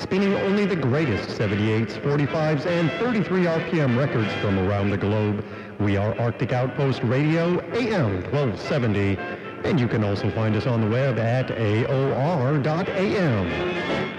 spinning only the greatest 78s, 45s, and 33 RPM records from around the globe. We are Arctic Outpost Radio, AM 1270, and you can also find us on the web at aor.am.